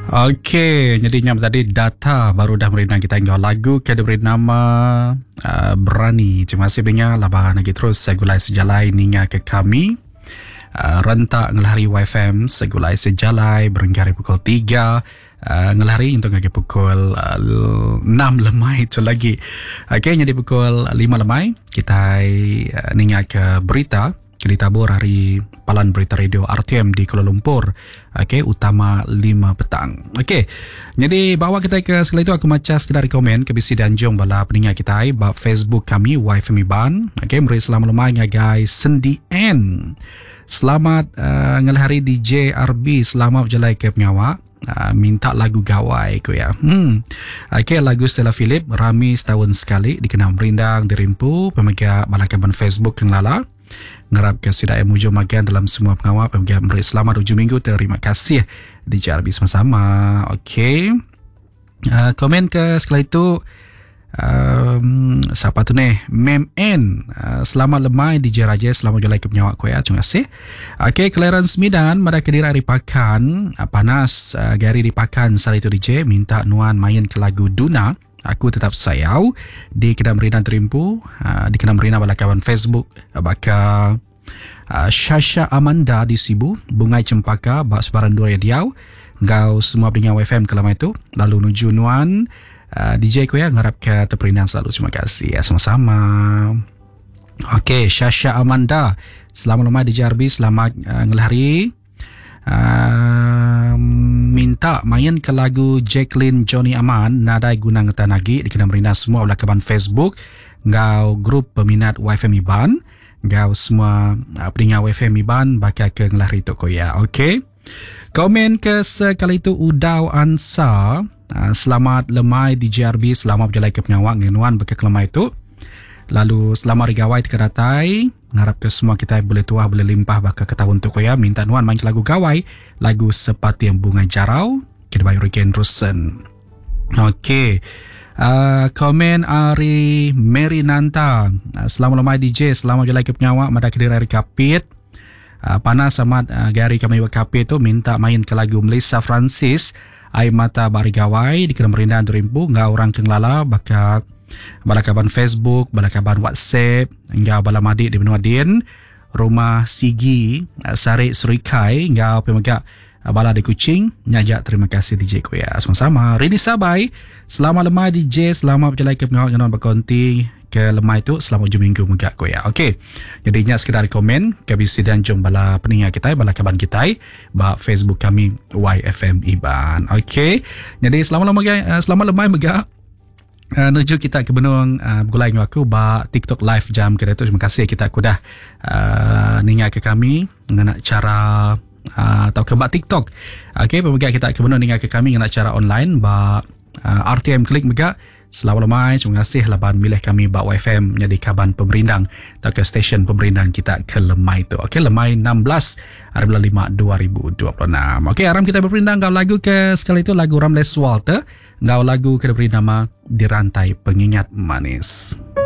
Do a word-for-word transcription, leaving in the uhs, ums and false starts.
Okey, jadi nyam tadi data baru dah merindang kita hingga lagu ke diberi nama uh, Berani. Terima kasih banyak labah lagi terus segulai sejalai ninga ke kami. Uh, rentak ngelahari Y F M segulai sejalai berenggari pukul tiga. Uh, ngelahari untuk ngagi pukul uh, enam lemai itu lagi. Okey, jadi pukul lima lemai kita uh, ninga ke berita. Kita tabur hari Palan Berita Radio R T M di Kuala Lumpur. Okey, utama lima petang. Okey. Jadi bawa kita ke sekali itu aku macam sekedar komen ke bisi danjung bala peningat kita ai ba Facebook kami Y F M Iban. Okey, mari selamat lemanya guys. Sendi N. Selamat uh, ngelahari D J R B, selamat berjalai ke penyawa. Uh, minta lagu gawai ko ya. Hmm. Okey, lagu Stella Philip rami setahun sekali dikenal merindang dirimpu pemegang balakaban Facebook yang lala. Ngarap ke sudah yang mujur makan dalam semua pengawal pemegang beri selamat hujung minggu. Terima kasih D J R B sama-sama. Okey. Uh, komen ke sekali itu um, siapa tu ni? Mem N. Uh, selamat lemai D J Raja, selamat julai ke penyawak ko ya. Terima kasih. Okey, Clarence Midan mada kedira hari pakan uh, panas uh, gari di pakan sari itu D J minta nuan main ke lagu Duna. Aku tetap sayau di Kedai Merina Terimpu, uh, di Kedai Merina bala kawan Facebook, uh, baka uh, Shasha Amanda di Sibu, Bungai Cempaka, bak sebaran dua ya diau, ngau semua pendengar Y F M kelam itu, lalu nuju nuan uh, D J ko ya ngarap ke terperinang selalu. Terima kasih ya sama-sama. Okey, Shasha Amanda, selamat lemah D J R B, selamat uh, ngelahari. Uh, minta main ke lagu Jacqueline Johnny Aman nadai gunang tanagi di Kedai Merina semua oleh kawan Facebook ngau grup peminat Y F M Iban ngau semua uh, pendengar Y F M Iban bakal ke ngelahari toko ya. Okey, komen ke sekali itu Udau Ansa, uh, selamat lemai D J R B, selamat berjalai ke penyawak ngenuan bakal lemai itu. Lalu selamat rigawai tekadatai, ngarap ke semua kita boleh tuah boleh limpah bakal ketahun tu koya minta nuan main lagu gawai, lagu Seperti Yang Bunga Jarau kita bayar Ken Rusen. Okey. Uh, komen Ari Mary Nanta, uh, selamat lemai D J, selamat jelai ke penyawa mada kedira hari kapit. Uh, panas amat uh, gari kami kapit tu minta main ke lagu Melissa Francis Ai Mata Bari Gawai di Kedai Merina Terimpu ngau orang kenglala bakal balakaban Facebook, balakaban WhatsApp, hingga bala madik di Benua Din, rumah Sigi, Sarik Surikai, hingga pemegak bala di Kuching. Nyajak terima kasih D J ko ya. Sama-sama. Rini Sabai, selamat lemai D J, selamat berjalai ke pengawal dengan berkonti ke lemai tu, selamat hujung minggu megak ko ya. Okey. Jadi ingat sekedar komen ke bisi dan jom bala peningat kita, bala kaban kita, ba Facebook kami Y F M Iban. Okey. Jadi selamat lemai selamat lemai megak. Uh, nuju kita ke benung uh, bergulai dengan aku ba TikTok live jam kira tu. Terima kasih kita aku dah uh, ningat ke kami mengenai cara uh, atau ke ba TikTok. Okey, pemegang kita ke benung ningat ke kami mengenai cara online ba uh, R T M klik mega. Selamat lemai, terima kasih laban milih kami ba Y F M jadi kaban pemerindang atau ke stesen pemerindang kita ke lemai tu. Okey, lemai enam belas hari bulan lima dua ribu dua puluh enam. Okey, aram kita berperindang kau lagu ke sekali itu lagu Ramles Walter. Ngau lagu kediberi nama Di Rantai Pengingat Manis.